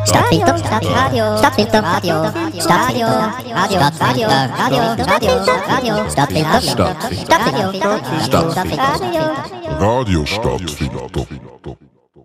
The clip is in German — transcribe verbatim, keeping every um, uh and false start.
Stadtfilter, Stadtradio, Stadtfilter, Radio, Stadtfilter, Radio, Radio, Radio, Radio, Radio, Stadtfilter, Stadtfilter, Stadtfilter, Stadtfilter, Radio Stadtfilter.